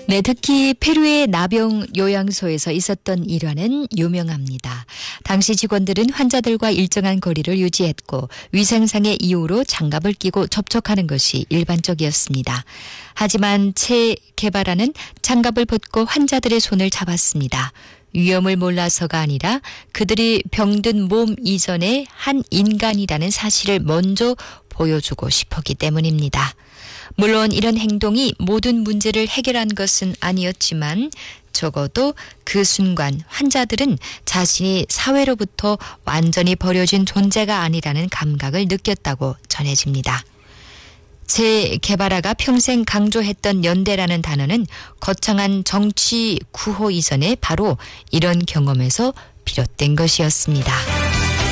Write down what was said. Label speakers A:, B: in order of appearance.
A: 네, 특히 페루의 나병 요양소에서 있었던 일화는 유명합니다. 당시 직원들은 환자들과 일정한 거리를 유지했고 위생상의 이유로 장갑을 끼고 접촉하는 것이 일반적이었습니다. 하지만 체 게바라는 장갑을 벗고 환자들의 손을 잡았습니다. 위험을 몰라서가 아니라 그들이 병든 몸 이전에 한 인간이라는 사실을 먼저 보여주고 싶었기 때문입니다. 물론 이런 행동이 모든 문제를 해결한 것은 아니었지만 적어도 그 순간 환자들은 자신이 사회로부터 완전히 버려진 존재가 아니라는 감각을 느꼈다고 전해집니다. 체 게바라가 평생 강조했던 연대라는 단어는 거창한 정치 구호 이전에 바로 이런 경험에서 비롯된 것이었습니다.